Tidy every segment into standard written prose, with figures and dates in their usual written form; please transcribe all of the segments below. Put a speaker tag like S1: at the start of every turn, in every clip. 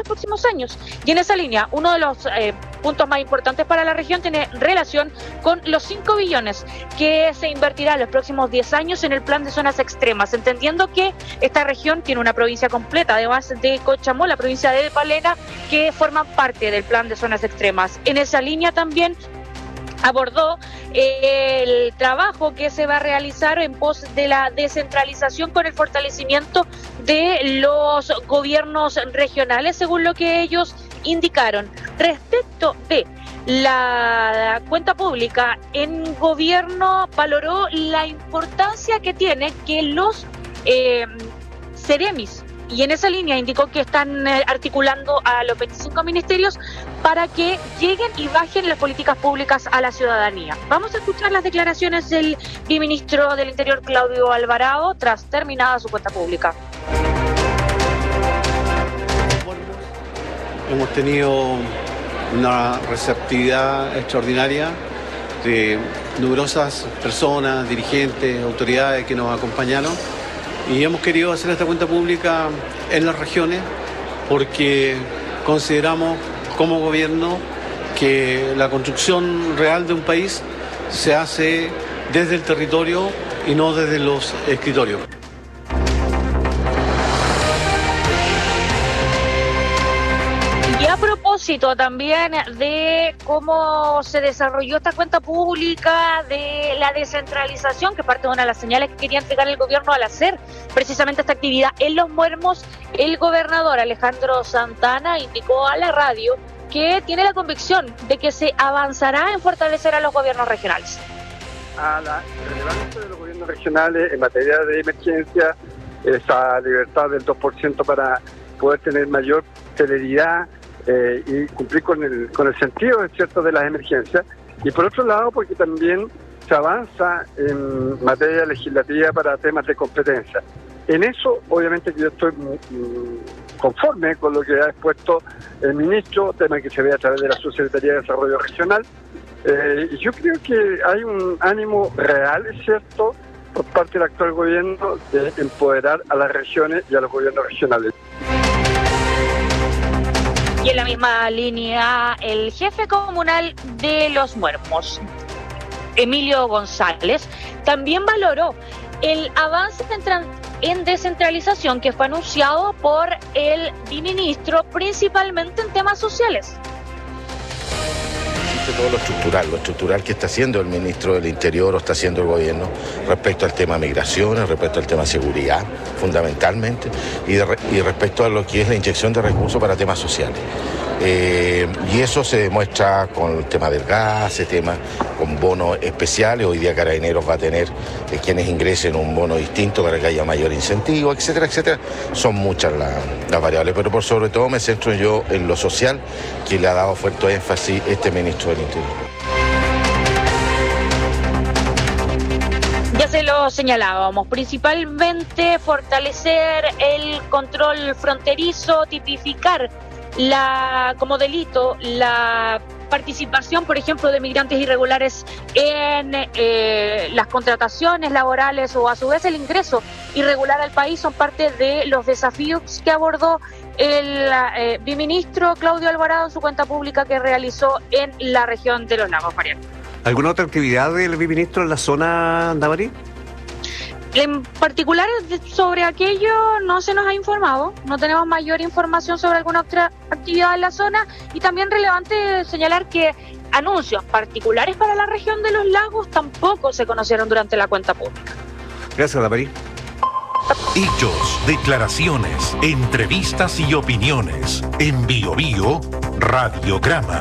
S1: los próximos años. Y en esa línea, uno de los puntos más importantes para la región tiene relación con los 5 billones que se invertirá en los próximos 10 años en el plan de zonas extremas, entendiendo que esta región tiene una provincia completa, además de Cochamó, la provincia de Palena, que forman parte del plan de zonas extremas. En esa línea también abordó el trabajo que se va a realizar en pos de la descentralización con el fortalecimiento de los gobiernos regionales, según lo que ellos indicaron. Respecto de la cuenta pública, en gobierno valoró la importancia que tiene que los Ceremis, y en esa línea indicó que están articulando a los 25 ministerios para que lleguen y bajen las políticas públicas a la ciudadanía. Vamos a escuchar las declaraciones del viceministro del Interior, Claudio Alvarado, tras terminada su cuenta pública.
S2: Hemos tenido una receptividad extraordinaria de numerosas personas, dirigentes, autoridades que nos acompañaron. Y hemos querido hacer esta cuenta pública en las regiones porque consideramos como gobierno que la construcción real de un país se hace desde el territorio y no desde los escritorios.
S1: Y a propósito también de cómo se desarrolló esta cuenta pública, de la descentralización, que parte de una de las señales que quería entregar el gobierno al hacer precisamente esta actividad en Los Muermos, el gobernador Alejandro Santana indicó a la radio que tiene la convicción de que se avanzará en fortalecer a los gobiernos regionales.
S3: A la relevancia de los gobiernos regionales en materia de emergencia, esa libertad del 2% para poder tener mayor celeridad y cumplir con el sentido, ¿cierto?, de las emergencias. Y por otro lado, porque también se avanza en materia legislativa para temas de competencia. En eso, obviamente, que yo estoy conforme con lo que ha expuesto el ministro, tema que se ve a través de la Subsecretaría de Desarrollo Regional. Y yo creo que hay un ánimo real, es cierto, por parte del actual gobierno de empoderar a las regiones y a los gobiernos regionales.
S1: Y en la misma línea, el jefe comunal de Los Muermos, Emilio González, también valoró el avance en descentralización que fue anunciado por el viceministro, principalmente en temas sociales.
S4: Todo lo estructural que está haciendo el ministro del Interior o está haciendo el gobierno respecto al tema migraciones, respecto al tema seguridad, fundamentalmente, y respecto a lo que es la inyección de recursos para temas sociales. Y eso se demuestra con el tema del gas, el tema con bonos especiales. Hoy día Carabineros va a tener quienes ingresen un bono distinto para que haya mayor incentivo, etcétera, etcétera. Son muchas las variables, pero por sobre todo me centro yo en lo social, que le ha dado fuerte énfasis este ministro del Interior.
S1: Ya se lo señalábamos, principalmente fortalecer el control fronterizo, tipificar como delito la participación, por ejemplo, de migrantes irregulares en las contrataciones laborales o a su vez el ingreso irregular al país, son parte de los desafíos que abordó el viceministro Claudio Alvarado en su cuenta pública que realizó en la región de Los Lagos. Mariano.
S5: ¿Alguna otra actividad del viceministro en la zona, Damarí?
S1: En particular sobre aquello no se nos ha informado, no tenemos mayor información sobre alguna otra actividad en la zona, y también relevante señalar que anuncios particulares para la región de Los Lagos tampoco se conocieron durante la cuenta pública.
S5: Gracias, Damarí.
S6: Hechos, declaraciones, entrevistas y opiniones en Bio Bio Radiograma.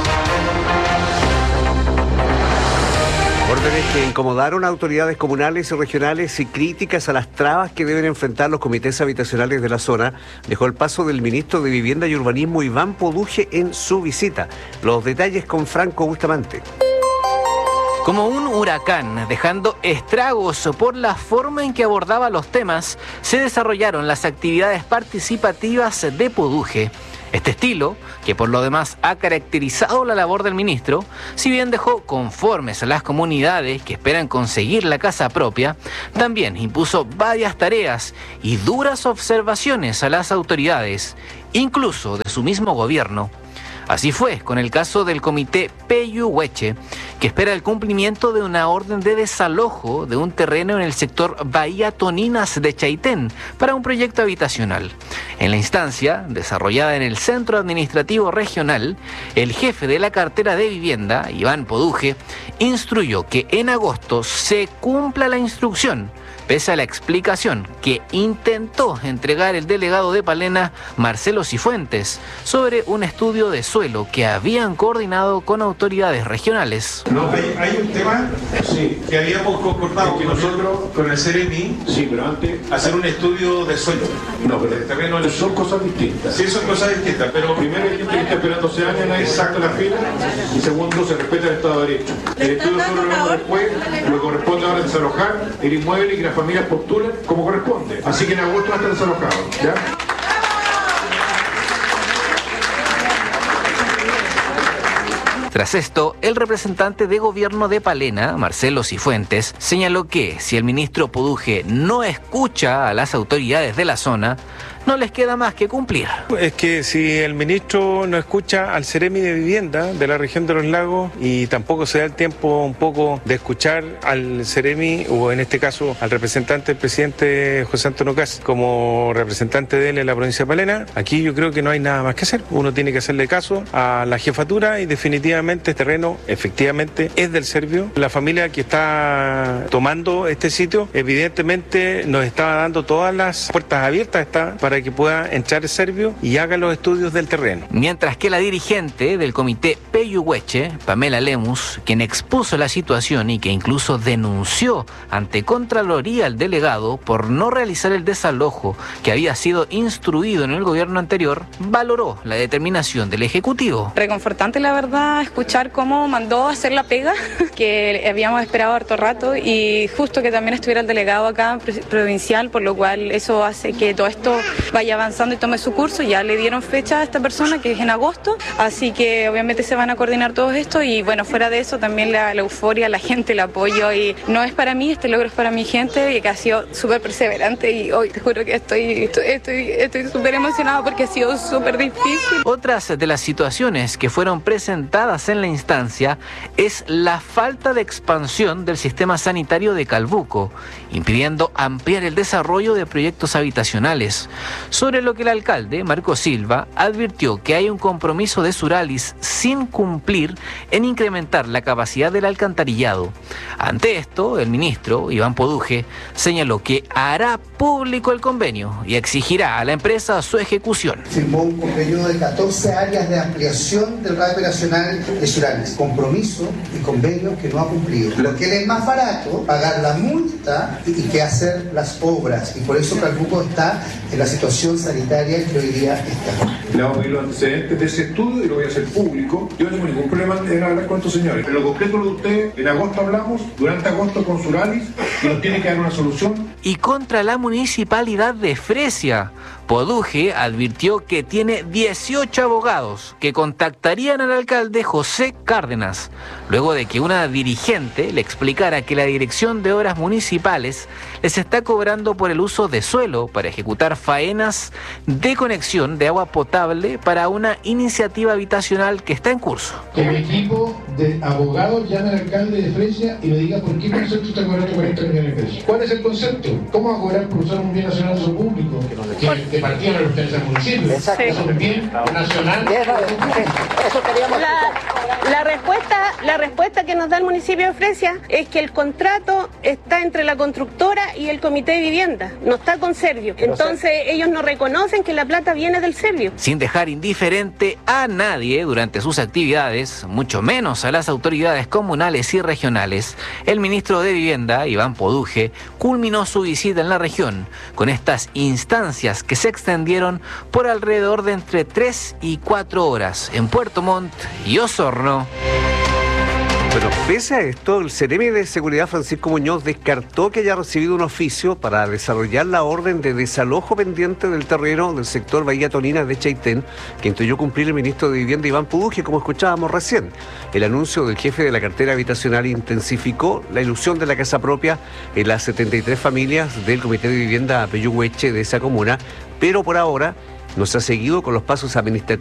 S5: Órdenes que incomodaron a autoridades comunales y regionales y críticas a las trabas que deben enfrentar los comités habitacionales de la zona dejó el paso del ministro de Vivienda y Urbanismo, Iván Poduje, en su visita. Los detalles con Franco Bustamante.
S7: Como un huracán, dejando estragos por la forma en que abordaba los temas, se desarrollaron las actividades participativas de Poduje. Este estilo, que por lo demás ha caracterizado la labor del ministro, si bien dejó conformes a las comunidades que esperan conseguir la casa propia, también impuso varias tareas y duras observaciones a las autoridades, incluso de su mismo gobierno. Así fue con el caso del comité Peyúgueche, que espera el cumplimiento de una orden de desalojo de un terreno en el sector Bahía Toninas de Chaitén para un proyecto habitacional. En la instancia, desarrollada en el Centro Administrativo Regional, el jefe de la cartera de vivienda, Iván Poduje, instruyó que en agosto se cumpla la instrucción, pese a la explicación que intentó entregar el delegado de Palena, Marcelo Cifuentes, sobre un estudio de suelo que habían coordinado con autoridades regionales.
S8: No, hay un tema que habíamos concordado que nosotros con el CEREMI, pero antes hacer un estudio de suelo. No, pero el terreno son cosas distintas. Sí, son cosas distintas, pero primero hay gente que está esperando 12 años, nadie saca la fila, y segundo, se respeta el Estado de Derecho. El estudio de suelo lo hago después, lo corresponde ahora desalojar el inmueble y que las familias postulen como corresponde. Así que en agosto va a estar desalojado, ¿ya?
S7: Tras esto, el representante de gobierno de Palena, Marcelo Cifuentes, señaló que si el ministro Poduje no escucha a las autoridades de la zona, no les queda más que cumplir.
S8: Es que si el ministro no escucha al CEREMI de Vivienda de la región de los lagos y tampoco se da el tiempo un poco de escuchar al CEREMI, o en este caso al representante del presidente José Antonio Kast como representante de él en la provincia de Palena, aquí yo creo que no hay nada más que hacer. Uno tiene que hacerle caso a la jefatura y definitivamente este terreno efectivamente es del serbio. La familia que está tomando este sitio evidentemente nos está dando todas las puertas abiertas para que pueda entrar el serbio y haga los estudios del terreno.
S7: Mientras que la dirigente del comité Peyúgueche, Pamela Lemus, quien expuso la situación y que incluso denunció ante Contraloría al delegado por no realizar el desalojo que había sido instruido en el gobierno anterior, valoró la determinación del Ejecutivo.
S9: Reconfortante, la verdad, escuchar cómo mandó a hacer la pega, que habíamos esperado harto rato, y justo que también estuviera el delegado acá provincial, por lo cual eso hace que todo esto vaya avanzando y tome su curso. Ya le dieron fecha a esta persona, que es en agosto, así que obviamente se van a coordinar todo esto, y bueno, fuera de eso también la euforia, la gente, el apoyo, y no es para mí, este logro es para mi gente, y que ha sido súper perseverante, y hoy te juro que estoy súper emocionada porque ha sido súper difícil.
S7: Otras de las situaciones que fueron presentadas en la instancia es la falta de expansión del sistema sanitario de Calbuco, impidiendo ampliar el desarrollo de proyectos habitacionales, sobre lo que el alcalde, Marco Silva, advirtió que hay un compromiso de Suralis sin cumplir en incrementar la capacidad del alcantarillado. Ante esto, el ministro, Iván Poduje, señaló que hará público el convenio y exigirá a la empresa su ejecución.
S10: Firmó un convenio de 14 áreas de ampliación del radio operacional de Suralis. Compromiso y convenio que no ha cumplido. Lo que le es más barato, pagar la multa y que hacer las obras. Y por eso Calbuco está en la situación sanitaria que hoy día está.
S8: Le vamos a pedir los antecedentes de ese estudio y lo voy a hacer público. Yo no tengo ningún problema en hablar con estos señores. En lo concreto lo de ustedes, en agosto hablamos, durante agosto con Suralis, y nos tiene que dar una solución.
S7: Y contra la municipalidad de Fresia, Poduje advirtió que tiene 18 abogados que contactarían al alcalde José Cárdenas, luego de que una dirigente le explicara que la Dirección de Obras Municipales les está cobrando por el uso de suelo para ejecutar faenas de conexión de agua potable para una iniciativa habitacional que está en curso.
S11: Que mi equipo de abogados llame al alcalde de Fresia y me diga por qué concepto está cobrando 40 millones de pesos. ¿Cuál es el concepto? ¿Cómo va a cobrar por usar un bien nacional de uso público? Que partía de los pertenece al municipio. Exacto. Eso es un bien nacional.
S12: Eso queríamos la respuesta que nos da el municipio de Fresia es que el contrato está entre la constructora y el comité de vivienda, no está con Servio. Entonces ellos no reconocen que la plata viene del Servio.
S7: Sin dejar indiferente a nadie durante sus actividades, mucho menos a las autoridades comunales y regionales, el ministro de Vivienda, Iván Poduje, culminó su visita en la región con estas instancias que se extendieron por alrededor de entre 3 y 4 horas en Puerto Montt y Osorno.
S5: Bueno, pese a esto, el Ceremi de Seguridad Francisco Muñoz descartó que haya recibido un oficio para desarrollar la orden de desalojo pendiente del terreno del sector Bahía Tonina de Chaitén, que intuyó cumplir el ministro de Vivienda Iván Puduje, como escuchábamos recién. El anuncio del jefe de la cartera habitacional intensificó la ilusión de la casa propia en las 73 familias del Comité de Vivienda Peyúgueche de esa comuna, pero por ahora no se ha seguido con los pasos administrativos